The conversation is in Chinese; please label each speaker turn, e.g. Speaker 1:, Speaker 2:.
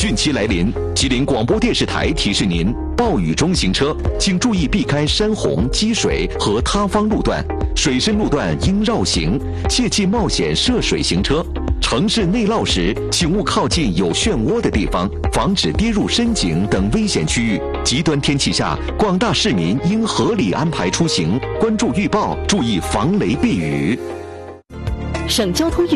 Speaker 1: 汛期来临，吉林广播电视台提示您：暴雨中行车，请注意避开山洪、积水和塌方路段，水深路段应绕行，切忌冒险涉水行车。城市内涝时，请勿靠近有漩涡的地方，防止跌入深井等危险区域。极端天气下，广大市民应合理安排出行，关注预报，注意防雷避雨。
Speaker 2: 省交通